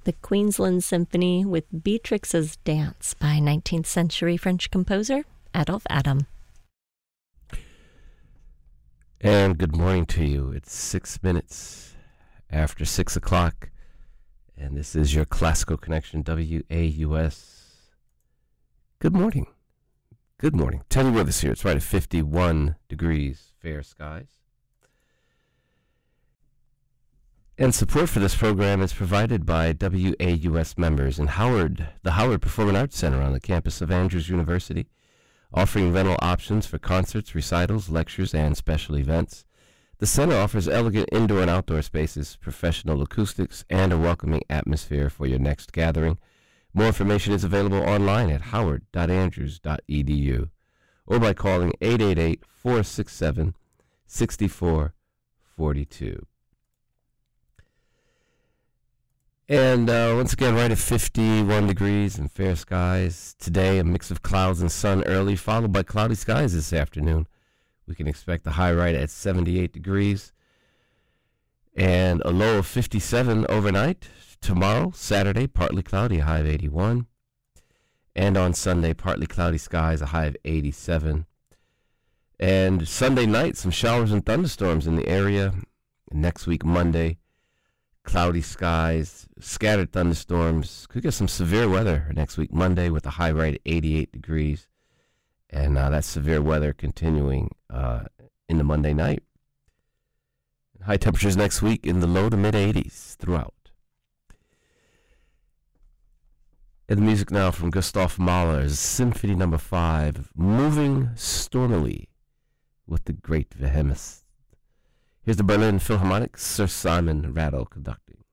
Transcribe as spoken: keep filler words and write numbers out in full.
the Queensland Symphony with Beatrix's Dance by nineteenth century French composer Adolphe Adam. And good morning to you. It's six minutes after six o'clock, and this is your Classical Connection, W A U S. Good morning. Good morning. Tell you with us here. It's right at fifty-one degrees, fair skies. And support for this program is provided by W A U S members in Howard, the Howard Performing Arts Center on the campus of Andrews University, offering rental options for concerts, recitals, lectures, and special events. The center offers elegant indoor and outdoor spaces, professional acoustics, and a welcoming atmosphere for your next gathering. More information is available online at howard dot andrews dot e d u or by calling eight eight eight, four six seven, six four four two. And uh, once again, right at fifty-one degrees and fair skies. Today, a mix of clouds and sun early, followed by cloudy skies this afternoon. We can expect the high right at seventy-eight degrees and a low of fifty-seven overnight. Tomorrow, Saturday, partly cloudy, a high of eighty-one. And on Sunday, partly cloudy skies, a high of eighty-seven. And Sunday night, some showers and thunderstorms in the area. And next week, Monday, cloudy skies, scattered thunderstorms. Could get some severe weather next week, Monday, with a high right at eighty-eight degrees. And uh, that severe weather continuing uh, into Monday night. High temperatures next week in the low to mid eighties throughout. And the music now from Gustav Mahler's Symphony Number Five, Moving Stormily, with the great Behemoth. Here's the Berlin Philharmonic, Sir Simon Rattle conducting.